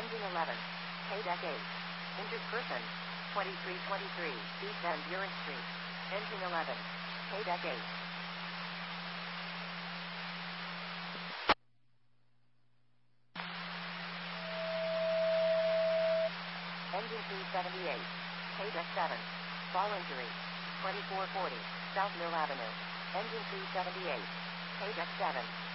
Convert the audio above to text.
Engine 11. K-Deck 8. Injured person. 2323 East Van Buren Street. Engine 11. K-Deck 8. Engine 278. K-Deck 7. Fall injury. 2440 South Mill Avenue. Engine 278. K-Deck 7.